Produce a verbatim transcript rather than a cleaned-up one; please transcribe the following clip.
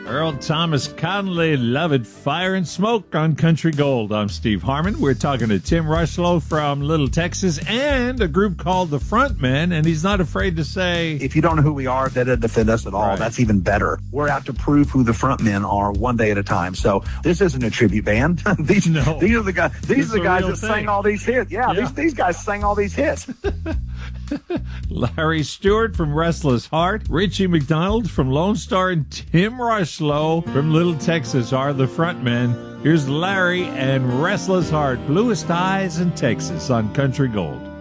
Earl Thomas Conley, Love It, Fire and Smoke on Country Gold. I'm Steve Harmon. We're talking to Tim Rushlow from Little Texas and a group called The Frontmen, and he's not afraid to say, if you don't know who we are, that doesn't offend us at all. Right. That's even better. We're out to prove who the Frontmen are one day at a time. So this isn't a tribute band. these, No. these are the guys. These It's are the a guys real that thing. sang all these hits. Yeah, Yeah. These, these guys sang all these hits. Larry Stewart from Restless Heart, Richie McDonald from Lone Star, and Tim Rushlow from Little Texas are the frontmen. Here's Larry and Restless Heart, Bluest Eyes in Texas on Country Gold.